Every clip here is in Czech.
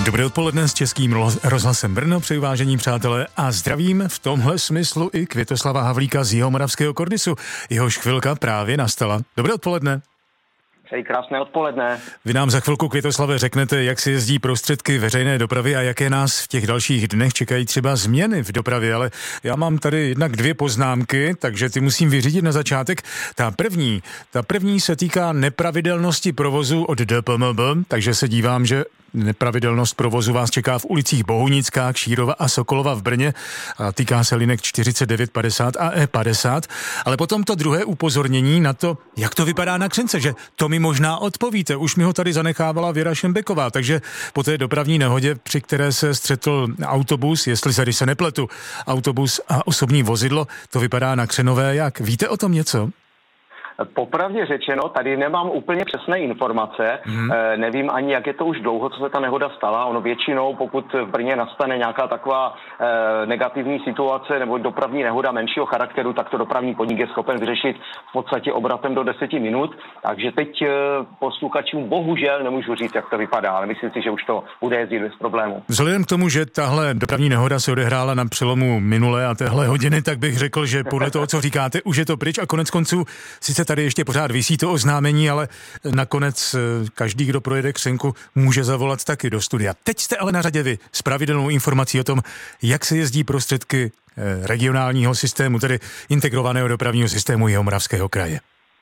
Dobré odpoledne s Českým rozhlasem Brno, přeji vážení přátelé a zdravím v tomhle smyslu i Květoslava Havlíka z Jihomoravského Kordisu. Jehož chvilka právě nastala. Dobré odpoledne. Přeji krásné odpoledne. Vy nám za chvilku, Květoslave, řeknete, jak si jezdí prostředky veřejné dopravy a jaké nás v těch dalších dnech čekají třeba změny v dopravě, ale já mám tady jednak dvě poznámky, takže ty musím vyřídit na začátek. Ta první se týká nepravidelnosti provozu od DPMB, takže se dívám, že nepravidelnost provozu vás čeká v ulicích Bohunická, Kšírova a Sokolova v Brně a týká se linek 49, 50 a E50. Ale potom to druhé upozornění na to, jak to vypadá na Křence, že to mi možná odpovíte. Už mi ho tady zanechávala Věra Šembeková, takže po té dopravní nehodě, při které se střetl autobus, jestli se nepletu, autobus a osobní vozidlo, to vypadá na Křenové jak? Víte o tom něco? Popravdě řečeno, tady nemám úplně přesné informace, nevím ani, jak je to už dlouho, co se ta nehoda stala. Ono většinou, pokud v Brně nastane nějaká taková negativní situace nebo dopravní nehoda menšího charakteru, tak to dopravní podnik je schopen vyřešit v podstatě obratem do 10 minut. Takže teď posluchačům bohužel nemůžu říct, jak to vypadá, ale myslím si, že už to bude jezdit bez problému. Vzhledem k tomu, že tahle dopravní nehoda se odehrála na přelomu minulé a téhle hodiny, tak bych řekl, že podle toho, co říkáte, už je to pryč a konec konců sice tady ještě pořád visí to oznámení, ale nakonec každý, kdo projede Křenku, může zavolat taky do studia. Teď jste ale na řadě vy s pravidelnou informací o tom, jak se jezdí prostředky regionálního systému, tedy integrovaného dopravního systému Jihomoravského kraje.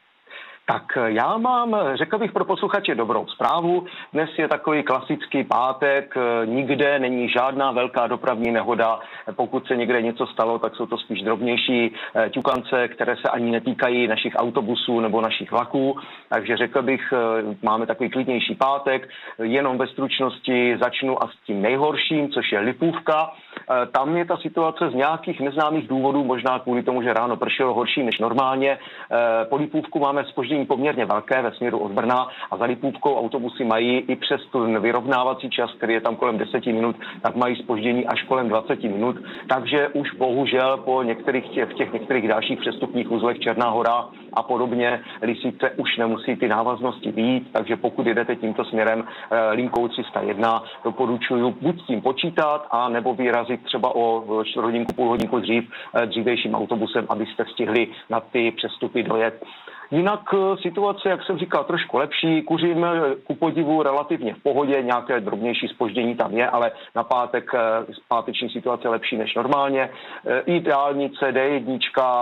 Tak já mám, řekl bych pro posluchače, dobrou zprávu. Dnes je takový klasický pátek, nikde není žádná velká dopravní nehoda. Pokud se někde něco stalo, tak jsou to spíš drobnější ťukance, které se ani netýkají našich autobusů nebo našich vlaků. Takže řekl bych, máme takový klidnější pátek. Jenom ve stručnosti začnu a s tím nejhorším, což je Lipůvka. Tam je ta situace z nějakých neznámých důvodů, možná kvůli tomu, že ráno pršelo, horší než normálně. Po Lipůvku máme zpoždění poměrně velké ve směru od Brna a za Lipůvkou autobusy mají i přes ten vyrovnávací čas, který je tam kolem 10 minut, tak mají zpoždění až kolem 20 minut. Takže už bohužel po některých dalších přestupních uzlech Černá Hora a podobně Lisice už nemusí ty návaznosti být, takže pokud jedete tímto směrem linkou 301, doporučuji buď s tím počítat, a nebo vyrazit třeba o čtvrthodinku, půl hodinku dřívějším autobusem, abyste stihli na ty přestupy dojet. Jinak situace, jak jsem říkal, trošku lepší. Kuřím ku podivu relativně v pohodě, nějaké drobnější zpoždění tam je, ale na páteční situace lepší než normálně. I dálnice D1,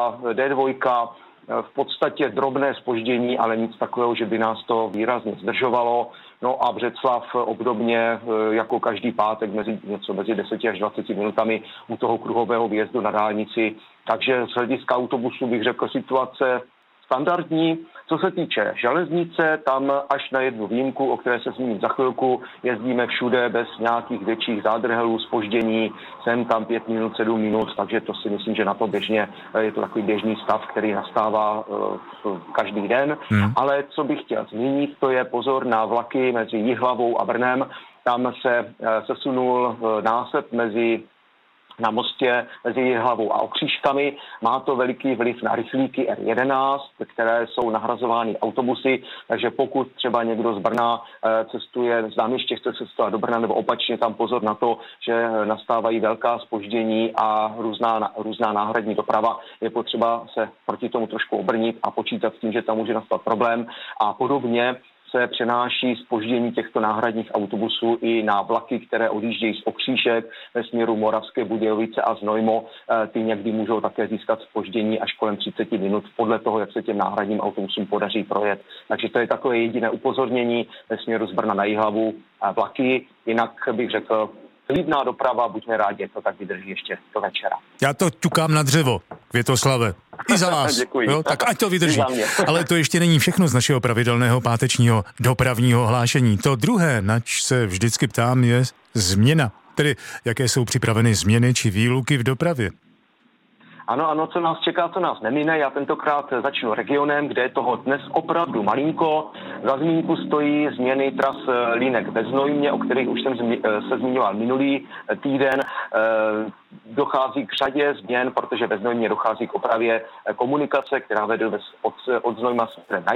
D2, v podstatě drobné zpoždění, ale nic takového, že by nás to výrazně zdržovalo. No a Břeclav obdobně jako každý pátek mezi 10 až 20 minutami u toho kruhového výjezdu na dálnici. Takže z hlediska autobusu bych řekl situace standardní. Co se týče železnice, tam až na jednu výjimku, o které se zmíním za chvilku, jezdíme všude bez nějakých větších zádrhelů, zpoždění, sem tam 5 minut, 7 minut, takže to si myslím, že na to běžně je to takový běžný stav, který nastává každý den. Ale co bych chtěl zmínit, to je pozor na vlaky mezi Jihlavou a Brnem. Tam se sesunul násep na mostě mezi Jihlavou a Okřížkami. Má to veliký vliv na rychlíky R11, které jsou nahrazovány autobusy, takže pokud třeba někdo z Brna cestuje, z Náměště chce cestovat do Brna nebo opačně, tam pozor na to, že nastávají velká zpoždění a různá náhradní doprava. Je potřeba se proti tomu trošku obrnit a počítat s tím, že tam může nastat problém a podobně se přenáší zpoždění těchto náhradních autobusů i na vlaky, které odjíždějí z Okřížek ve směru Moravské Budějovice a Znojmo. Ty někdy můžou také získat zpoždění až kolem 30 minut podle toho, jak se těm náhradním autobusům podaří projet. Takže to je takové jediné upozornění ve směru z Brna na Jihlavu a vlaky. Jinak bych řekl, klidná doprava, buďme rádi, to tak vydrží ještě do večera. Já to ťukám na dřevo, Květoslave. I za vás. Děkuji. Jo, tak ať to vydrží. Ale to ještě není všechno z našeho pravidelného pátečního dopravního hlášení. To druhé, nač se vždycky ptám, je změna. Tedy jaké jsou připraveny změny či výluky v dopravě. Ano, co nás čeká, co nás nemine. Já tentokrát začnu regionem, kde je toho dnes opravdu malinko. Za zmínku stojí změny tras linek ve Znojmě, o kterých už jsem se zmiňoval minulý týden. Dochází k řadě změn, protože ve Znojmě dochází k opravě komunikace, která vede od Znojma směrem na